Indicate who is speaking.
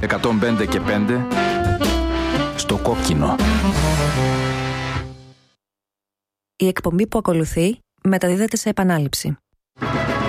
Speaker 1: 105 και 5 στο κόκκινο.
Speaker 2: Η εκπομπή που ακολουθεί μεταδίδεται σε επανάληψη.